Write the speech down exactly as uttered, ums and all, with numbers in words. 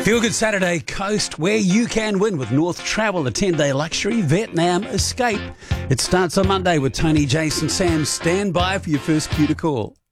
Feel Good Saturday Coast, where you can win with North Travel, a ten-day luxury Vietnam escape. It starts on Monday with Tony, Jason, Sam. Stand by for your first cue to call.